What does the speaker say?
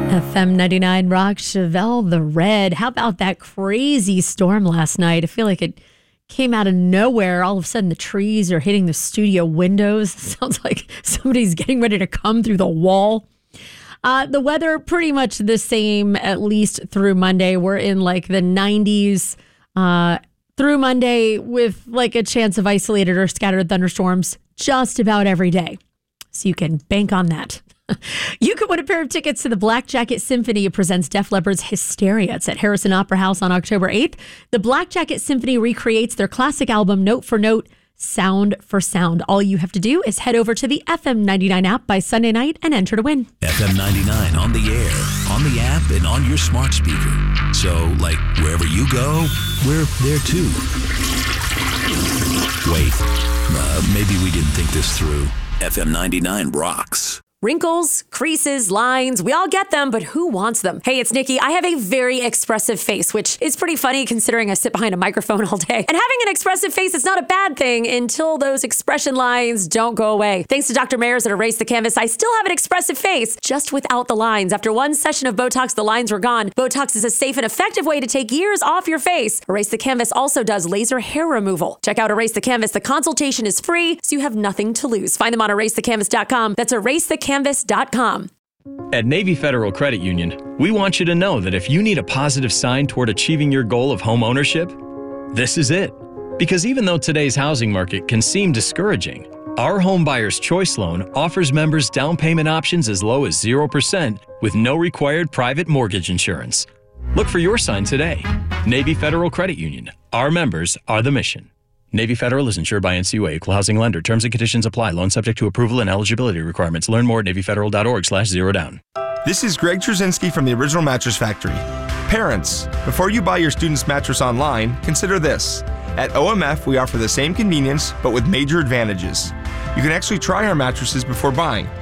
FM 99 Rock, Chevelle the Red. How about that crazy storm last night? I feel like it came out of nowhere. All of a sudden, the trees are hitting the studio windows. It sounds like somebody's getting ready to come through the wall. The weather pretty much the same, at least through Monday. We're in like the 90s through Monday with like a chance of isolated or scattered thunderstorms just about every day. So you can bank on that. You could win a pair of tickets to the Black Jacket Symphony. It presents Def Leppard's Hysteria. It's at Harrison Opera House on October 8th. The Black Jacket Symphony recreates their classic album note for note, sound for sound. All you have to do is head over to the FM 99 app by Sunday night and enter to win. FM 99 on the air, on the app, and on your smart speaker. So, like, wherever you go, we're there too. Wait, maybe we didn't think this through. FM 99 rocks. Wrinkles, creases, lines, we all get them, but who wants them? Hey, it's Nikki. I have a very expressive face, which is pretty funny considering I sit behind a microphone all day. And having an expressive face is not a bad thing until those expression lines don't go away. Thanks to Dr. Mayers at Erase the Canvas, I still have an expressive face, just without the lines. After one session of Botox, the lines were gone. Botox is a safe and effective way to take years off your face. Erase the Canvas also does laser hair removal. Check out Erase the Canvas. The consultation is free, so you have nothing to lose. Find them on erasethecanvas.com. That's erasethecanvas.com. At Navy Federal Credit Union, we want you to know that if you need a positive sign toward achieving your goal of home ownership, this is it. Because even though today's housing market can seem discouraging, our Home Buyer's Choice Loan offers members down payment options as low as 0% with no required private mortgage insurance. Look for your sign today. Navy Federal Credit Union. Our members are the mission. Navy Federal is insured by NCUA, Equal Housing Lender. Terms and conditions apply. Loan subject to approval and eligibility requirements. Learn more at NavyFederal.org/zerodown. This is Greg Trzynski from the Original Mattress Factory. Parents, before you buy your student's mattress online, consider this. At OMF, we offer the same convenience, but with major advantages. You can actually try our mattresses before buying.